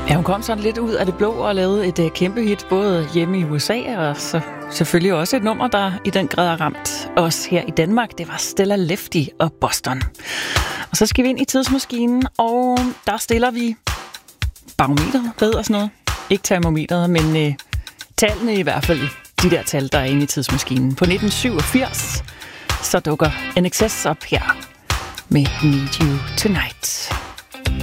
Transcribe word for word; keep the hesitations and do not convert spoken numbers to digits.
Ja, hun kom sådan lidt ud af det blå og lavede et uh, kæmpe hit, både hjemme i U S A og så selvfølgelig også et nummer, der i den grad har ramt os her i Danmark. Det var Stella Lefty og Boston. Og så skal vi ind i tidsmaskinen, og der stiller vi barometeret, hvad og sådan noget. Ikke termometeret, men uh, tallene i hvert fald. De der tal, der er inde i tidsmaskinen. På nitten syvogfirs, så dukker N X S op her med Need You Tonight.